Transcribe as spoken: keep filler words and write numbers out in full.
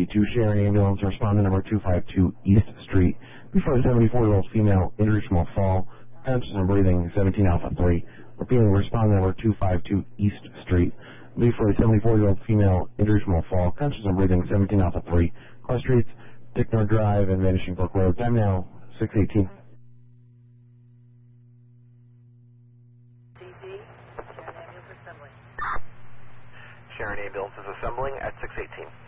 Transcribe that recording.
two Sharon Ambulance, responding number two five two East Street. Before the seventy-four-year-old female, injured from a fall, conscious and breathing, seventeen Alpha three. Repeating, responding number two five two East Street. Before the seventy-four-year-old female, injured from a fall, conscious and breathing, seventeen Alpha three. Cross Streets, Dicknor Drive, and Vanishing Brook Road. Time now, six eighteen. Sharon Ambulance is assembling at six eighteen.